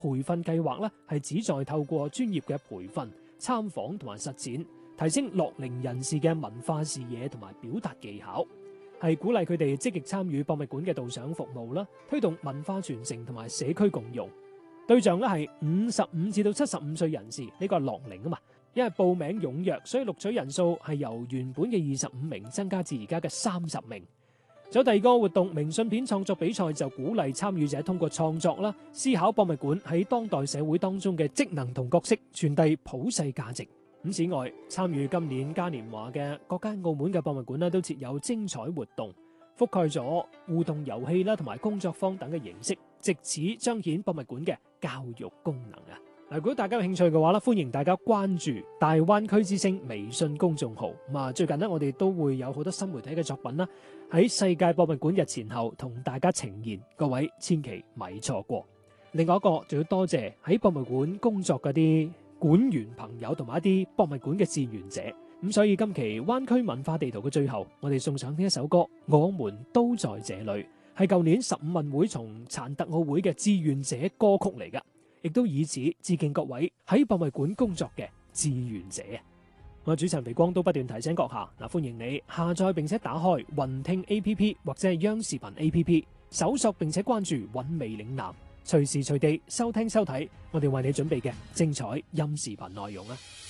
培訓計劃咧係旨在透過專業嘅培訓、參訪同埋實踐，提升樂齡人士嘅文化視野同埋表達技巧，係鼓勵佢哋積極參與博物館嘅導賞服務啦，推動文化傳承同埋社區共融。對象咧係55至到75歲人士，呢個係樂齡啊嘛。因為報名踴躍，所以錄取人數係由原本嘅25名增加至而家嘅30名。仲有第二個活動，明信片創作比賽就鼓勵參與者通過創作啦，思考博物館喺當代社會當中嘅職能同角色，傳遞普世價值。此外，參與今年嘉年華嘅各間澳門嘅博物館都設有精彩活動，覆蓋咗互動遊戲啦同埋工作坊等嘅形式，藉此彰顯博物館嘅教育功能啊！如果大家有興趣嘅話咧，歡迎大家關注大灣區之聲微信公眾號。最近我哋都會有好多新媒體嘅作品啦，喺世界博物館日前後同大家呈現，各位千祈咪錯過。另外一個仲要多謝喺博物館工作嗰啲館員朋友同埋一啲博物館嘅志願者。所以今期灣區文化地圖嘅最後，我哋送上呢一首歌《我們都在這裏》，係舊年15運會從殘特奧會嘅志願者歌曲嚟噶。亦都以此致敬各位喺博物館工作嘅志願者。我主持人肥光都不斷提醒閣下，歡迎你下載並且打開雲聽 A.P.P 或者係央視頻 A.P.P， 搜索並且關注韻味嶺南，隨時隨地收聽收睇我哋為你準備嘅精彩音視頻內容啊！